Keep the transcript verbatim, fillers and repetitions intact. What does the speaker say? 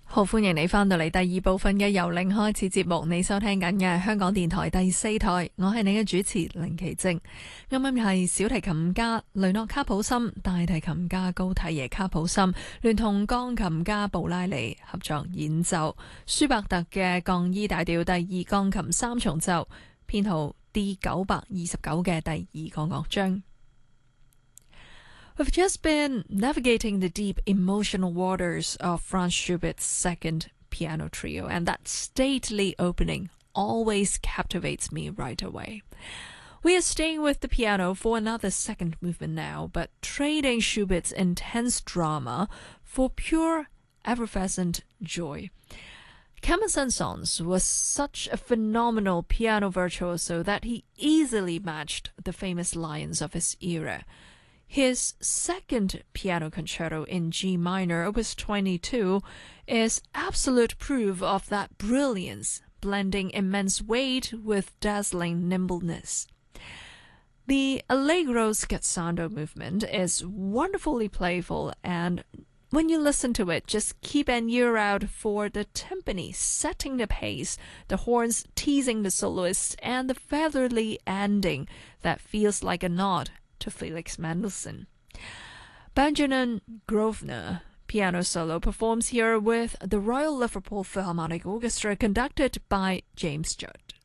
好，歡迎你返到嚟第二部分嘅由零開始節目，你收聽緊嘅香港電台第四台，我係你嘅主持林奇正。啱啱係小提琴家雷諾卡普森、大提琴家高提耶卡普森聯同鋼琴家布拉利合作演奏舒伯特嘅降 E 大調第二鋼琴三重奏，編號 D 九百二十九嘅第二個樂章。We've just been navigating the deep emotional waters of Franz Schubert's second piano trio, and that stately opening always captivates me right away. We are staying with the piano for another second movement now, but trading Schubert's intense drama for pure effervescent joy. Camille Saint-Saëns was such a phenomenal piano virtuoso that he easily matched the famous lions of his era.His second piano concerto in G minor, Opus twenty-two, is absolute proof of that brilliance, blending immense weight with dazzling nimbleness. The Allegro scherzando movement is wonderfully playful, and when you listen to it, just keep an ear out for the timpani setting the pace, the horns teasing the soloist, and the featherly ending that feels like a nod.to Felix Mendelssohn. Benjamin Grosvenor piano solo performs here with the Royal Liverpool Philharmonic Orchestra conducted by James Judd.